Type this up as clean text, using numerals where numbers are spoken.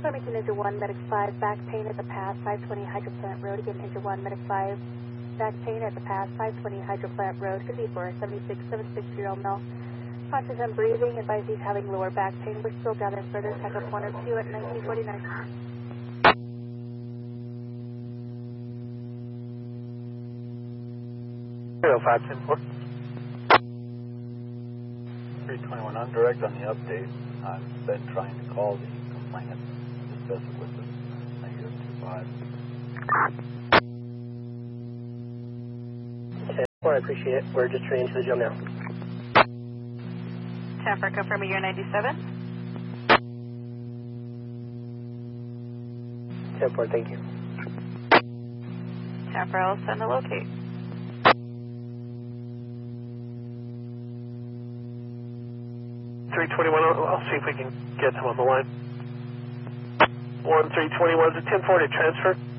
Farmington Engine 1, Medic 5, back pain at the pass, 520 Hydroplant Road. Again, Engine 1, Medic 5, back pain at the pass, 520 Hydroplant Road. Could be for a 76-year-old male. Conscious and breathing, advise he's having lower back pain. We're still gathering further. Check up 1 or 2 at 1949. 0510-4. 321, I'm direct on the update. I've been trying to call the complainant, discuss it with them. -25. Okay, well, I appreciate it. We're just turning to the jump now. Tamper, confirm year 97. 10-4, thank you. Tamper, I'll send the locate. 321, I'll see if we can get him on the line. 1321, is it 10-4 to transfer?